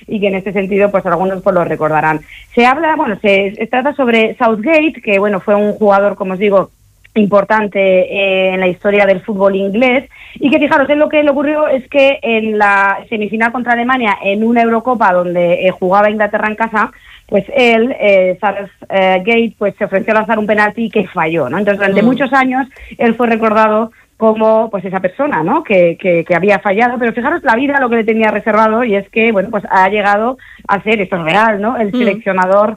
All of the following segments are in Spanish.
y que en este sentido pues algunos pues lo recordarán. Se trata sobre Southgate, que bueno, fue un jugador, como os digo, importante en la historia del fútbol inglés, y que fijaros, lo que le ocurrió es que en la semifinal contra Alemania, en una Eurocopa donde jugaba Inglaterra en casa, pues él, Southgate, pues se ofreció a lanzar un penalti que falló, ¿no? Entonces durante muchos años él fue recordado como pues esa persona, ¿no? que había fallado, pero fijaros la vida lo que le tenía reservado, y es que bueno, pues ha llegado a ser, esto es real, ¿no?, el seleccionador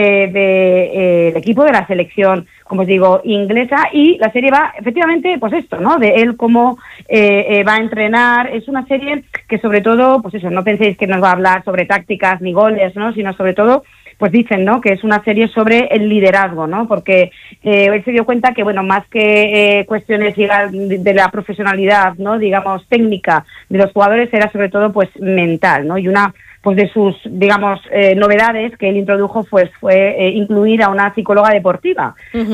del equipo de la selección, como os digo, inglesa, y la serie va efectivamente pues esto, ¿no?, de él cómo va a entrenar. Es una serie que sobre todo, pues eso, no penséis que nos va a hablar sobre tácticas ni goles, ¿no?, sino sobre todo pues dicen, ¿no?, que es una serie sobre el liderazgo, ¿no?, porque él se dio cuenta que, bueno, más que cuestiones de la profesionalidad, ¿no?, digamos, técnica de los jugadores, era sobre todo, pues, mental, ¿no?, y una pues de sus, digamos, novedades que él introdujo fue incluir a una psicóloga deportiva,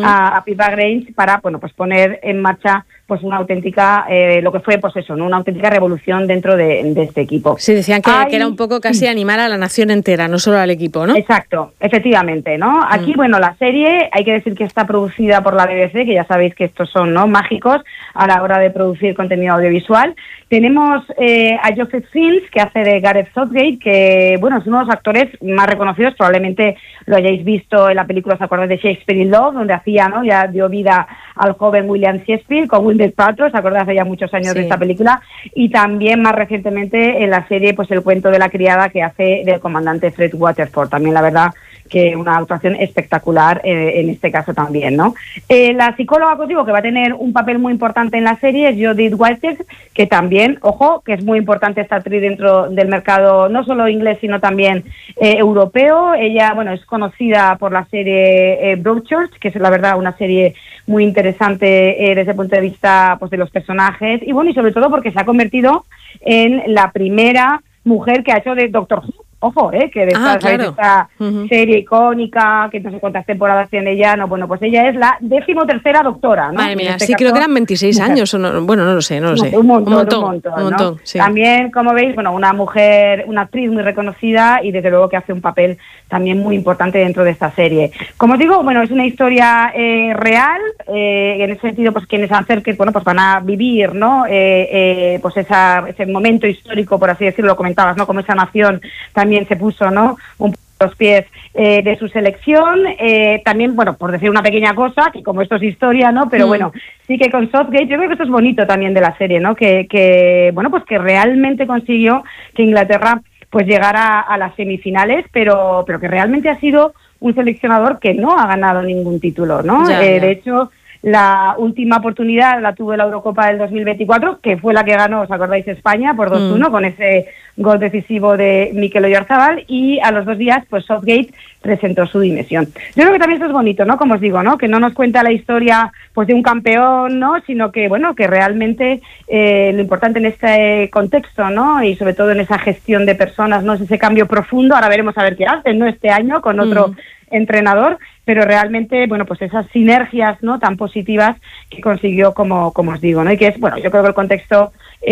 a Pippa Grange, para, bueno, pues poner en marcha pues una auténtica, lo que fue, pues eso, ¿no?, una auténtica revolución dentro de este equipo. Sí, decían que era un poco casi animar a la nación entera, no solo al equipo, ¿no? Exacto, efectivamente, ¿no? Aquí, bueno, la serie, hay que decir que está producida por la BBC, que ya sabéis que estos son, ¿no?, mágicos a la hora de producir contenido audiovisual. Tenemos a Joseph Fiennes, que hace de Gareth Southgate, que, bueno, es uno de los actores más reconocidos, probablemente lo hayáis visto en la película, ¿os acordáis de Shakespeare in Love?, donde hacía, ¿no?, ya dio vida al joven William Shakespeare, con Gwyneth Paltrow, ¿os acordáis? Hace ya muchos años de esta película, y también más recientemente en la serie, pues el cuento de la criada, que hace del comandante Fred Waterford, también la verdad que una actuación espectacular en este caso también, ¿no? La psicóloga, que os digo, que va a tener un papel muy importante en la serie, es Jodie Whittaker, que también, ojo, que es muy importante esta actriz dentro del mercado, no solo inglés, sino también europeo. Ella, bueno, es conocida por la serie Broadchurch, que es la verdad una serie muy interesante desde el punto de vista pues de los personajes, y bueno, y sobre todo porque se ha convertido en la primera mujer que ha hecho de Doctor Who. Ojo, que de esta serie icónica, que no sé cuántas temporadas tiene ya, no, bueno, pues ella es la 13ª doctora, ¿no? Madre mía, sí, creo que eran 26 años, o no, bueno, no lo sé. Un montón, ¿no? Sí. También, como veis, bueno, una mujer, una actriz muy reconocida, y desde luego que hace un papel también muy importante dentro de esta serie. Como os digo, bueno, es una historia real, en ese sentido, pues quienes se acerquen, bueno, pues van a vivir, ¿no?, pues ese momento histórico, por así decirlo, lo comentabas, ¿no?, como esa nación también se puso, ¿no?, un poco los pies de su selección. También, bueno, por decir una pequeña cosa, que como esto es historia, ¿no?, pero bueno, sí que con Southgate, yo creo que esto es bonito también de la serie, ¿no?, que bueno, pues que realmente consiguió que Inglaterra pues llegara a las semifinales, pero que realmente ha sido un seleccionador que no ha ganado ningún título, ¿no? De hecho, la última oportunidad la tuvo en la Eurocopa del 2024, que fue la que ganó, ¿os acordáis?, España por 2-1, con ese gol decisivo de Mikel Oyarzabal, y a los 2 días, pues Southgate presentó su dimisión. Yo creo que también esto es bonito, ¿no?, como os digo, ¿no?, que no nos cuenta la historia pues de un campeón, ¿no?, sino que, bueno, que realmente lo importante en este contexto, ¿no?, y sobre todo en esa gestión de personas, ¿no?, es ese cambio profundo. Ahora veremos a ver qué hacen, ¿no?, este año con otro entrenador, pero realmente, bueno, pues esas sinergias, ¿no?, tan positivas que consiguió, como os digo, ¿no?, y que es, bueno, yo creo que el contexto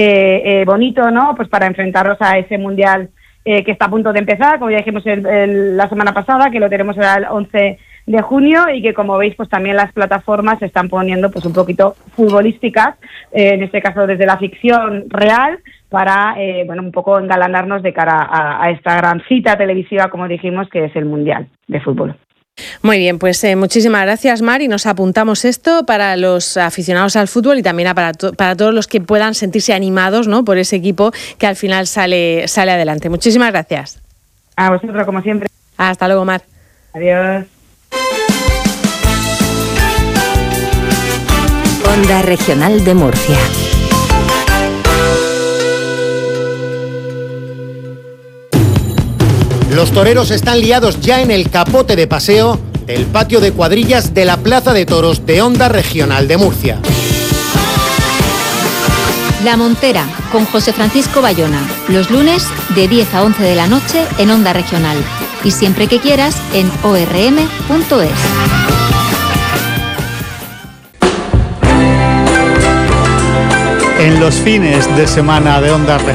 bonito, ¿no?, pues para enfrentarnos a ese mundial que está a punto de empezar, como ya dijimos la semana pasada, que lo tenemos el 11 de junio, y que, como veis, pues también las plataformas se están poniendo pues un poquito futbolísticas, en este caso desde la ficción real, para, bueno, un poco engalanarnos de cara a esta gran cita televisiva, como dijimos, que es el Mundial de Fútbol. Muy bien, pues muchísimas gracias, Mar, y nos apuntamos esto para los aficionados al fútbol y también para todos los que puedan sentirse animados, ¿no?, por ese equipo que al final sale adelante. Muchísimas gracias. A vosotros, como siempre. Hasta luego, Mar. Adiós. Onda Regional de Murcia. Los toreros están liados ya en el capote de paseo del patio de cuadrillas de la Plaza de Toros de Onda Regional de Murcia. La Montera, con José Francisco Bayona, los lunes de 10 a 11 de la noche en Onda Regional, y siempre que quieras en orm.es. En los fines de semana de Onda Regional